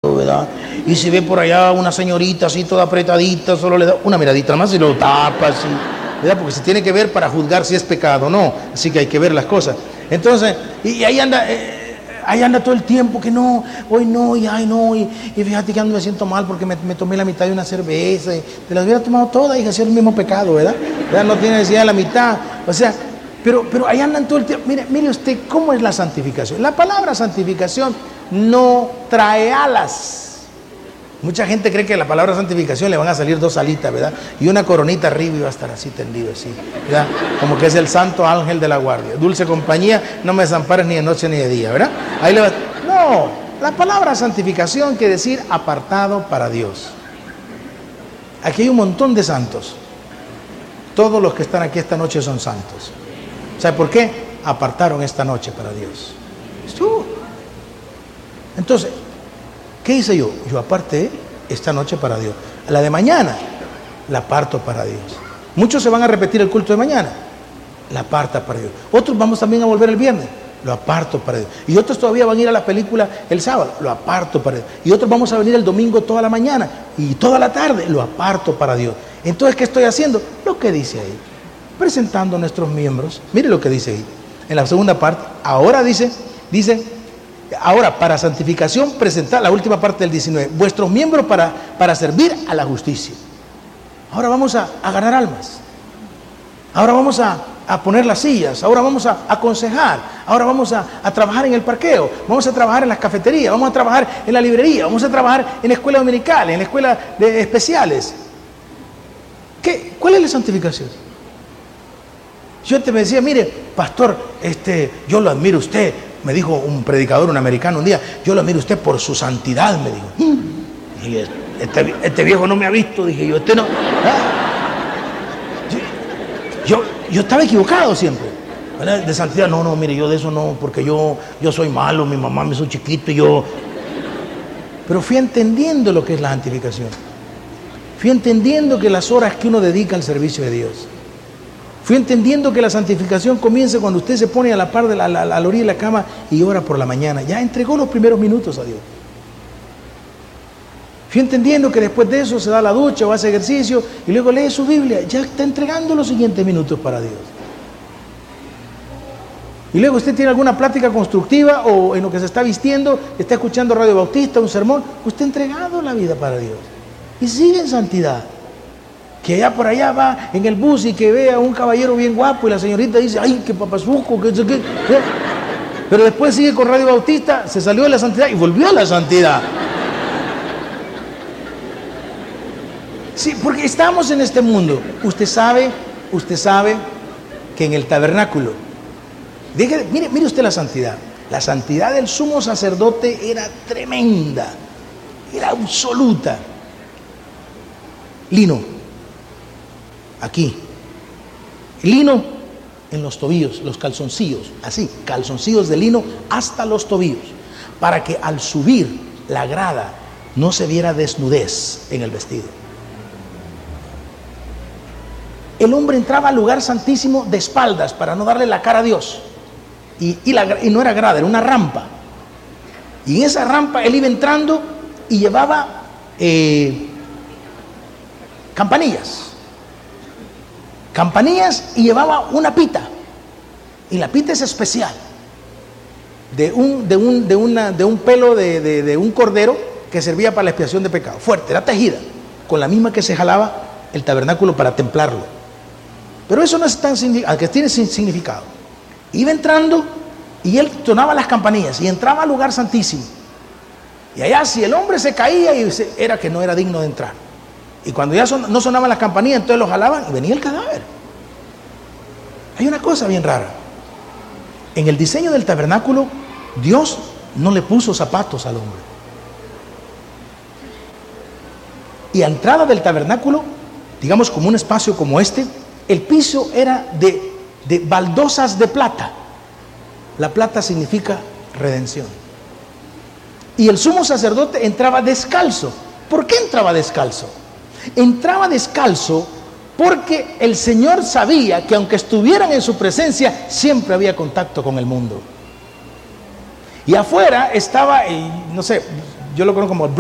¿verdad? Y si ve por allá una señorita así toda apretadita, solo le da una miradita más y lo tapa así, ¿verdad? Porque se tiene que ver para juzgar si es pecado o no, así que hay que ver las cosas. Entonces, y ahí anda todo el tiempo que no, hoy no, y ay no, y fíjate que ando me siento mal porque me tomé la mitad de una cerveza, y te las hubiera tomado todas y hacía el mismo pecado, ¿verdad? No tiene necesidad de la mitad, o sea, pero ahí andan todo el tiempo. Mire usted cómo es la santificación. La palabra santificación no trae alas. Mucha gente cree que la palabra santificación le van a salir 2 alitas, ¿verdad? Y una coronita arriba y va a estar así tendido, así, ¿verdad? Como que es el santo ángel de la guardia. Dulce compañía, no me desampares ni de noche ni de día, ¿verdad? Ahí le va. No, la palabra santificación quiere decir apartado para Dios. Aquí hay un montón de santos. Todos los que están aquí esta noche son santos. ¿Sabe por qué? Apartaron esta noche para Dios. Entonces, ¿qué hice yo? Yo aparté esta noche para Dios. La de mañana la aparto para Dios. Muchos se van a repetir el culto de mañana. La aparta para Dios. Otros vamos también a volver el viernes. Lo aparto para Dios. Y otros todavía van a ir a la película el sábado. Lo aparto para Dios. Y otros vamos a venir el domingo toda la mañana y toda la tarde. Lo aparto para Dios. Entonces, ¿qué estoy haciendo? Lo que dice ahí. Presentando a nuestros miembros. Mire lo que dice ahí. En la segunda parte, ahora dice, ahora para santificación presentar, la última parte del 19, vuestros miembros para servir a la justicia. Ahora vamos a ganar almas. Ahora vamos a poner las sillas. Ahora vamos a aconsejar. Ahora vamos a trabajar en el parqueo. Vamos a trabajar en las cafeterías. Vamos a trabajar en la librería. Vamos a trabajar en la escuela dominical, en la escuela de especiales. ¿Cuál es la santificación? Yo me decía, mire, pastor, yo lo admiro a usted. Me dijo un predicador, un americano un día, yo lo admiro a usted por su santidad, me dijo. Y este viejo no me ha visto, dije yo, no. Yo estaba equivocado siempre, ¿verdad? De santidad, no, mire, yo de eso no, porque yo soy malo, mi mamá me hizo chiquito, Pero fui entendiendo lo que es la santificación. Fui entendiendo que las horas que uno dedica al servicio de Dios. Fui entendiendo que la santificación comienza cuando usted se pone a la par a la orilla de la cama y ora por la mañana. Ya entregó los primeros minutos a Dios. Fui entendiendo que después de eso se da la ducha o hace ejercicio y luego lee su Biblia. Ya está entregando los siguientes minutos para Dios. Y luego usted tiene alguna plática constructiva o en lo que se está vistiendo, está escuchando Radio Bautista, un sermón. Usted ha entregado la vida para Dios. Y sigue en santidad. Que allá por allá va en el bus y que ve a un caballero bien guapo y la señorita dice, ay, qué papazuco, qué. Pero después sigue con Radio Bautista, se salió de la santidad y volvió a la santidad. Sí, porque estamos en este mundo. Usted sabe que en el tabernáculo, mire usted la santidad. La santidad del sumo sacerdote era tremenda, era absoluta. Lino. Aquí, lino en los tobillos, los calzoncillos, así, calzoncillos de lino hasta los tobillos, para que al subir la grada no se viera desnudez en el vestido. El hombre entraba al lugar santísimo de espaldas para no darle la cara a Dios, y no era grada, era una rampa, y en esa rampa él iba entrando y llevaba campanillas y llevaba una pita, y la pita es especial de un pelo de un cordero que servía para la expiación de pecado, fuerte, era tejida con la misma que se jalaba el tabernáculo para templarlo, pero eso no es tan significado, que tiene significado. Iba entrando y él sonaba las campanillas y entraba al lugar santísimo, y allá si el hombre se caía era que no era digno de entrar. Y cuando ya no sonaban las campanillas, entonces lo jalaban y venía el cadáver. Hay una cosa bien rara. En el diseño del tabernáculo, Dios no le puso zapatos al hombre. Y a entrada del tabernáculo, digamos como un espacio como este, el piso era de baldosas de plata. La plata significa redención. Y el sumo sacerdote entraba descalzo. ¿Por qué entraba descalzo? Entraba descalzo porque el Señor sabía que aunque estuvieran en su presencia, siempre había contacto con el mundo. Y afuera estaba, no sé, yo lo conozco como